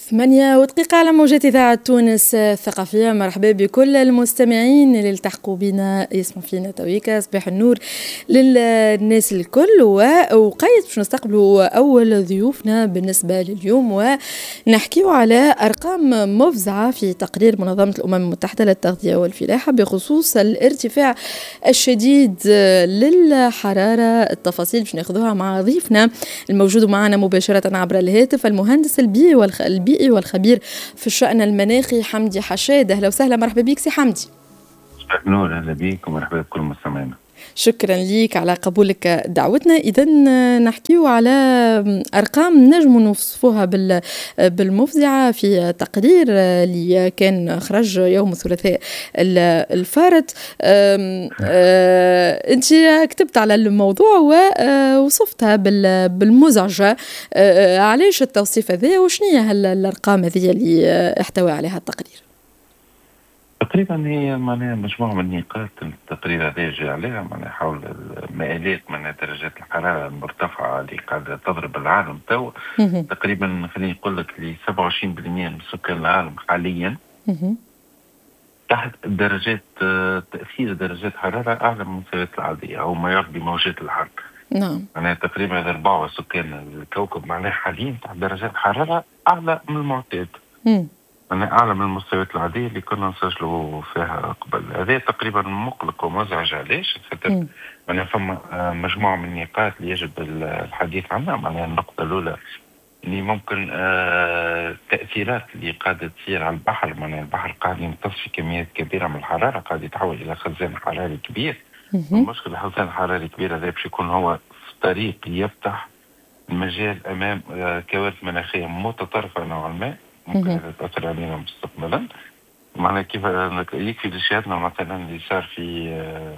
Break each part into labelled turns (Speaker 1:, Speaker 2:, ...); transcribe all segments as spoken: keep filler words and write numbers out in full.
Speaker 1: ثمانية ودقيقة على موجات إذاعة تونس الثقافية. مرحبا بكل المستمعين اللي التحقوا بنا يسمعوا فينا تويكا. صباح النور للناس الكل، وقيد باش نستقبلوا أول ضيوفنا بالنسبة لليوم ونحكيوا على أرقام مفزعة في تقرير منظمة الأمم المتحدة للتغذية والفلاحة بخصوص الارتفاع الشديد للحرارة. التفاصيل باش ناخذوها مع ضيفنا الموجود معنا مباشرة عبر الهاتف، المهندس البيئي والخ... البيئي والخبير في الشأن المناخي حمدي حشاد. أهلا وسهلا، مرحبا بك سي حمدي.
Speaker 2: صباح النور، أهلا بك ومرحبا بكل المستمعين.
Speaker 1: شكرا ليك على قبولك دعوتنا. إذن نحكيو على أرقام نجم نوصفوها بالمفزعة في تقرير اللي كان خرج يوم الثلاثاء الفارط. أنت كتبت على الموضوع ووصفتها بالمزعجة. علاش التوصيف هذا وشنية هالأرقام هذه اللي احتوى عليها التقرير؟
Speaker 2: تقريبا هي معناها مجموعة من النقاط التقرير هذا جاء عليها معناها حول المآلات من درجات الحرارة المرتفعة اللي قاعدة تضرب العالم تو. تقريبا خليني نقول لك ل سبعة وعشرين بالمئة من سكان العالم حاليا تحت درجات تأثير درجات حرارة أعلى من المستويات العادية أو ما يعرف بموجات الحرب.
Speaker 1: نعم.
Speaker 2: معناها تقريبا هذا ربع سكان الكوكب معناها حاليا تحت درجات حرارة أعلى من المعتاد. أنا أعلى من المستويات العادية اللي كنا نسجلوا فيها قبل. هذا تقريبا مقلق ومزعج. علاش؟ خاطر أنا فما مجموعة من النقاط اللي يجب الحديث عنها. معناها النقطة الأولى اللي ممكن آه تأثيرات اللي قاعدة تصير على البحر. معناها البحر قاعد يمتص في كميات كبيرة من الحرارة، قاعد يتحول إلى خزان حراري كبير. المشكلة الخزان الحراري الكبير هذا باش يكون هو في طريق يفتح المجال أمام آه كوارث مناخية متطرفة نوعا ما ممكن تأثر علينا مستقبلا. معناها كيف يكفي لشهادنا مثلا اللي صار في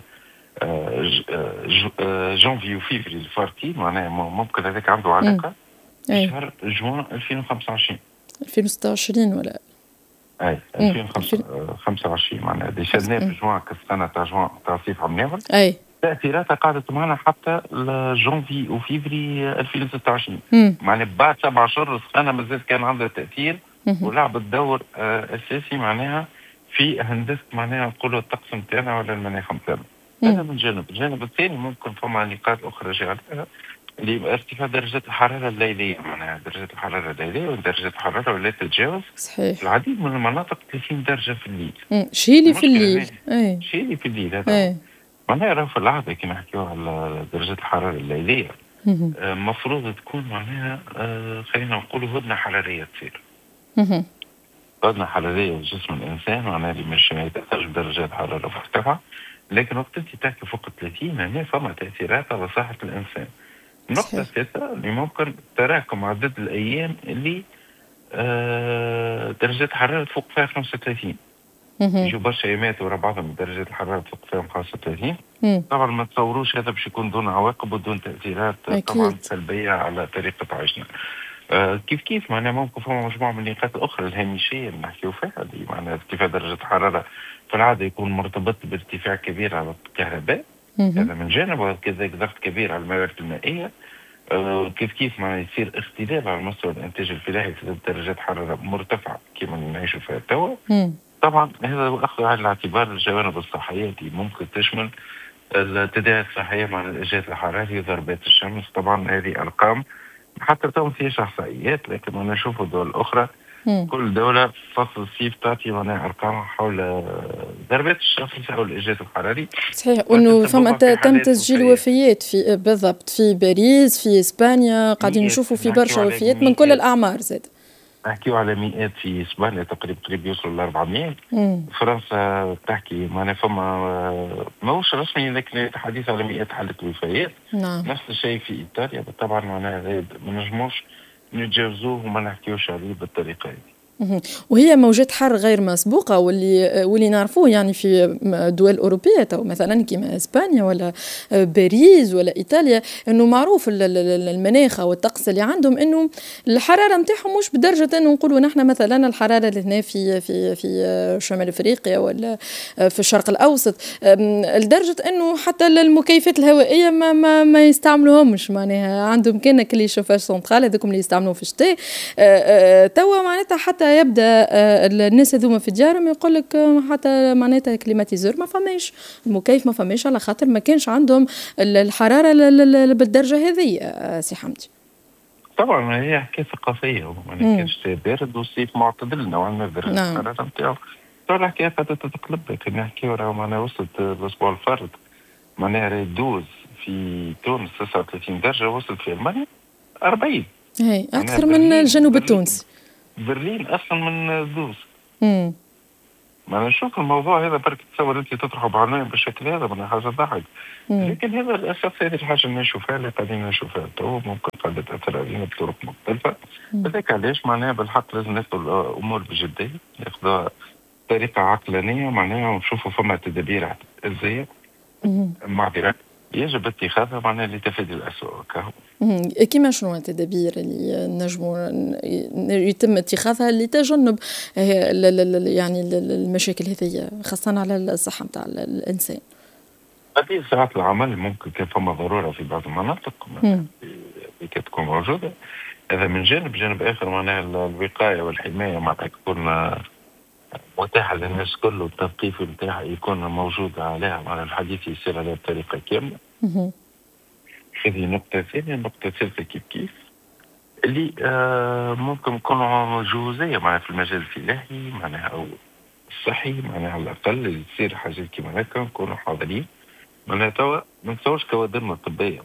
Speaker 2: جانفي وفيفري الفارتي. معناها ممكن هذاك عنده علاقة بشهر جوان ألفين وخمسة وعشرين
Speaker 1: ألفين وستة وعشرين ولا
Speaker 2: اي ألفين وخمسة وعشرين. معناها اللي شدناه في جوان كالسنة تاع جوان تاع صيف عم نعمل
Speaker 1: اي
Speaker 2: تأثيراتها قاعدة معنا حتى جانفي وفيفري ألفين وستة وعشرين. معناها بعد سبع أشهر السنة مازال كان عندها تأثير ولعبت دور أساسي معناها في هندسة معناها نقولوا الطقس نتاعنا ولا المناخ نتاعنا. هذا من جانب. الجانب الثاني ممكن فما نقاط أخرى جاء عليها اللي ارتفاع درجات الحرارة الليلية. معناها درجات الحرارة الليلية ودرجات الحرارة ولا تتجاوز
Speaker 1: صحيح
Speaker 2: العديد من المناطق ثلاثين درجة في الليل.
Speaker 1: شيلي في الليل.
Speaker 2: اي شيلي في الليل هذا. معناها راهو في العادة كي نحكيو على درجات الحرارة الليلية مفروض تكون معناها آه خلينا نقولوا هدنة حرارية تصير. هدنة حرارية لجسم الإنسان معناها اللي مش يتأثرش بدرجات حرارة مرتفعة، لكن وقت أنت تحكي فوق ثلاثين هنا فما تأثيرات على صحة الإنسان. النقطة الثالثة اللي ممكن تراكم عدد الأيام اللي آه درجات حرارة فوق فيها خمسة وثلاثين. يجوا برشا ايامات ورا بعضهم درجات الحراره فوق فيهم خمسة وثلاثين. طبعا ما تصوروش هذا باش يكون دون عواقب ودون تاثيرات طبعا سلبيه على طريقه عيشنا. آه كيف كيف معناها ممكن فما مجموعه من النقاط الاخرى الهامشيه اللي نحكيو فيها اللي معناها ارتفاع درجه الحراره في العاده يكون مرتبط بارتفاع كبير على الكهرباء. هذا من جانب، وكذلك ضغط كبير على الموارد المائيه. آه كيف كيف ما يصير اختلال على مستوى الانتاج الفلاحي في درجات حراره مرتفعه كما نعيشوا فيها توا. طبعا هذا أخذ على الاعتبار الجوانب الصحية اللي ممكن تشمل التداعيات الصحية مع الإجهاد الحراري وضربات الشمس. طبعا هذه أرقام حتى تو فيها إحصائيات، لكن أنا نشوف الدول الأخرى مم. كل دولة فصل الصيف تعطي معناها أرقام حول ضربات الشمس أو الإجهاد الحراري.
Speaker 1: صحيح، وأنه فما تم تسجيل وفيات في بالضبط في باريس في إسبانيا. قاعدين نشوفوا في برشا وفيات من كل الأعمار زاد.
Speaker 2: نحكيو على مئات في اسبانيا تقريبا قريب يوصلوا ل أربعمئة. فرنسا تحكي معناها فما ماهوش رسمي لكن الحديث على مئات حالة وفيات.
Speaker 1: نعم.
Speaker 2: نفس الشيء في ايطاليا. طبعا معناها ما نجموش نتجاوزوه وما نحكيوش عليه بالطريقه هذه.
Speaker 1: وهي موجات حر غير مسبوقة واللي واللي نعرفوه يعني في دول أوروبية أو مثلا كما إسبانيا ولا باريس ولا إيطاليا، إنه معروف المناخ أو الطقس اللي عندهم إنه الحرارة متاعهم مش بدرجة إنه نقولوا نحن مثلا الحرارة اللي هنا في في في شمال أفريقيا ولا في الشرق الأوسط، لدرجة إنه حتى المكيفات الهوائية ما ما ما يستعملوهمش، معناها عندهم كان كلي يشوفاش سنترال هذوكم اللي يستعملوه في الشتاء. توا معناتها حتى يبدا الناس هذوما في ديارهم يقول لك حتى معناتها كليماتيزور ما فماش، المكيف ما فماش على خاطر ما كانش عندهم الحراره بالدرجه هذه. سي حمدي
Speaker 2: طبعا هي حكايه ثقافيه، ما كانش بارد وصيف معتدل نوعا ما درجه الحراره نتاعو. طبعا الحكايه قاعده تتقلب، لكن نحكيو راهو معناها وصلت الاسبوع الفارط معناها دوز في تونس تسعة وثلاثين درجه، وصلت في المانيا أربعين،
Speaker 1: هي اكثر من الجنوب التونسي.
Speaker 2: برلين اصلا من دوز.
Speaker 1: امم
Speaker 2: ما نشوف الموضوع هذا برك تصور انت تطرحه بعناية بالشكل هذا من حاجه ضحك، لكن هذا للاسف هذه الحاجه اللي نشوفها اللي قاعدين نشوفها تو ممكن قاعده تاثر علينا بطرق مختلفه. هذاك علاش معناها بالحق لازم ناخذ الامور بجديه، ناخذها بطريقه عقلانيه معناها ونشوفوا فما تدابير احترازيه معبره يجب اتخاذها معناها لتفادي الأسوأ. كهو
Speaker 1: كيما شنو التدابير اللي نجموا يتم اتخاذها لتجنب يعني المشاكل هذه خاصة على الصحة نتاع الإنسان؟
Speaker 2: هذه ساعات العمل ممكن كان فما ضرورة في بعض المناطق اللي تكون موجودة، هذا من جانب. جانب آخر معناها الوقاية والحماية معناها تكون متاحة للناس كل، والتثقيف متاعها يكون موجود عليها، معناها الحديث يصير عليها بطريقة كاملة. هذه نقطة ثانية. نقطة ثالثة كيف كيف اللي آه ممكن يكونوا جهوزية معناها في المجال الفلاحي معناها أو الصحي، معناها على الأقل اللي تصير حاجات كيما هكا نكونوا حاضرين. معناها توا ما نتصورش كوادرنا الطبية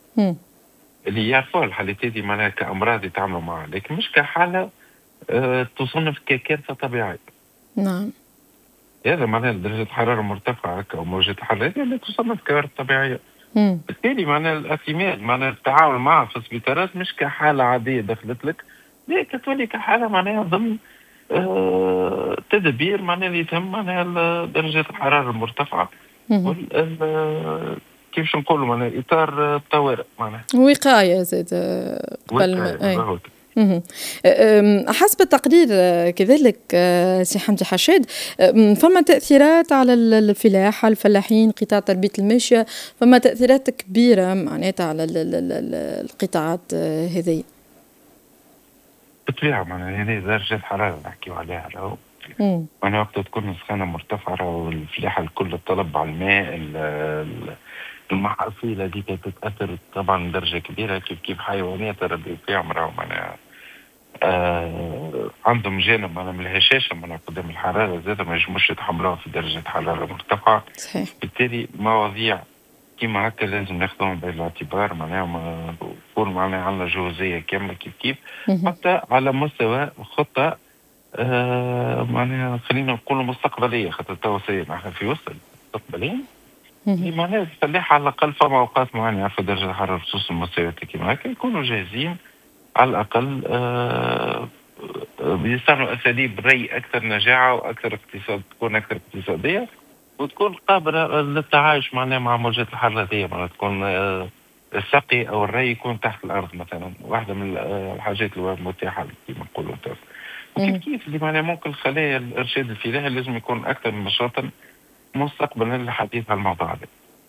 Speaker 2: اللي يعرفوا الحالات هذه معناها كأمراض يتعاملوا معها، لكن مش كحالة آه تصنف ككارثة طبيعية.
Speaker 1: نعم.
Speaker 2: هذا معناها درجة حرارة مرتفعة هكا وموجة حرارية لا تصنف ككارثة طبيعية. بالتالي معناها الاعتماد معناها التعامل معها في السبيطارات مش كحالة عادية دخلت لك، لا كتولي كحالة معناها ضمن آه تدبير معناها اللي يتم معناها درجة الحرارة المرتفعة وال كيفاش نقولوا معناها إطار الطوارئ معناها
Speaker 1: وقاية زاد قبل ما حسب التقرير كذلك سي حمدي حشاد فما تأثيرات على الفلاحة الفلاحين قطاع تربية الماشية، فما تأثيرات كبيرة معناتها على القطاعات هذه
Speaker 2: بالطبيعة. معناها هذه درجة حرارة نحكيو عليها راهو معناها وقت تكون السخانة مرتفعة والفلاحة الكل الطلب على الماء المحاصيل هذيك تتأثر طبعا درجة كبيرة. كيف كيف حيوانات ربي فيهم راهو معناها آه عندهم جانب معناها من الهشاشة معناها قدام الحرارة زادة ما يجموش يتحملوها في درجة حرارة مرتفعة.
Speaker 1: صحيح.
Speaker 2: بالتالي مواضيع كيما هكا لازم ناخذهم بعين الاعتبار معناها نكون معناها عندنا جهوزية كاملة كيف كيف حتى على مستوى خطة آه معناها خلينا نقول مستقبلية، خاطر توا نحن في وسط المستقبلين معناها الفلاحة على الأقل فما أوقات معينة في درجة الحرارة خصوصا المستويات كيما هكا يكونوا جاهزين على الأقل آه يستعملوا أساليب ري أكثر نجاعة وأكثر اقتصاد، تكون أكثر اقتصادية وتكون قابلة للتعايش معناها مع موجات الحرارة هذه. معناها تكون آه السقي أو الري يكون تحت الأرض مثلا، واحدة من الحاجات المتاحة كما نقولوا. وكيف كيف اللي معناها ممكن خلايا الإرشاد الفلاحي لازم يكون أكثر من نشاطا مستقبلا للحديث عن الموضوع هذا.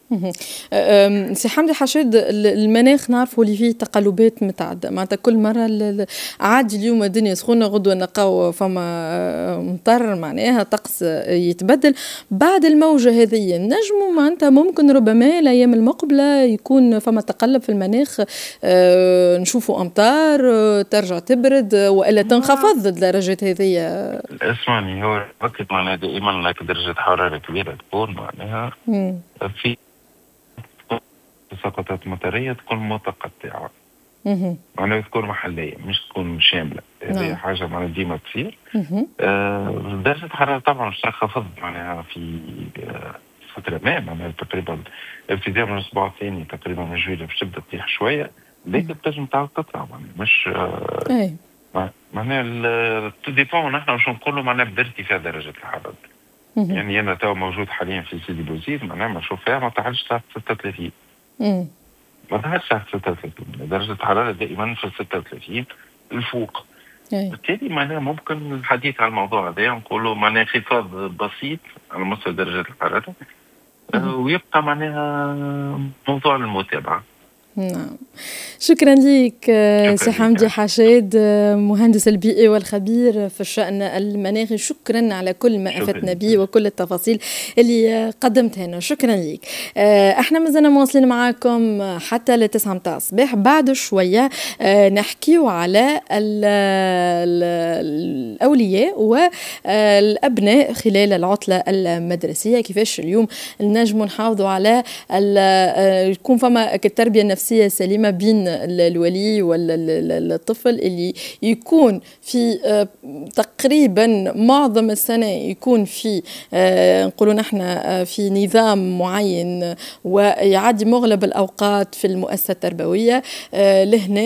Speaker 1: سي حمدي حشاد المناخ نعرفوا اللي فيه تقلبات متعدده، معناتها كل مره عادي اليوم الدنيا سخونه غدوه نلقاو فما مطر معناها طقس يتبدل. بعد الموجه هذه نجموا معناتها ممكن ربما الايام المقبله يكون فما تقلب في المناخ، نشوفوا امطار ترجع تبرد والا تنخفض الدرجات هذه.
Speaker 2: اسمعني هو اكيد معناها دائما لك درجه حراره كبيره تكون معناها في سقطات مطرية تكون متقطعة معناها تكون محلية مش تكون شاملة. هذه حاجة معناها ديما تصير. آه درجة الحرارة طبعا مش تنخفض معناها في آه فترة ما معناها تقريبا ابتداء من الأسبوع الثاني تقريبا من جويلية باش تبدأ تطيح شوية، لكن تنجم تعاود تطلع معناها مش آه معناها تديبون نحن واش نقولوا معناها بارتفاع درجة الحرارة. يعني أنا تو موجود حاليا في سيدي بوزيد معناها ما نشوف فيها ما تعدش تحت ستة وثلاثين. ما تعدش تحت ستة وثلاثين، درجة الحرارة دائما في ستة وثلاثين الفوق. بالتالي معناها ممكن الحديث عن الموضوع هذا نقولوا معناها انخفاض بسيط على مستوى درجة الحرارة ويبقى معناها موضوع المتابعة.
Speaker 1: نعم، شكرا لك سي حمدي حشاد، مهندس البيئي والخبير في الشأن المناخي. شكرا على كل ما أفدنا به وكل التفاصيل اللي قدمتها لنا. شكرا لك. احنا مازلنا مواصلين معاكم حتى لتسعة متاع الصباح. بعد شوية نحكيو على الأولياء والأبناء خلال العطلة المدرسية، كيفاش اليوم نجم نحافظوا على يكون فما التربية النفسية سليمة بين الولي والطفل اللي يكون في تقريبا معظم السنة يكون في نقولوا نحن في نظام معين ويعدي مغلب الأوقات في المؤسسة التربوية. لهنا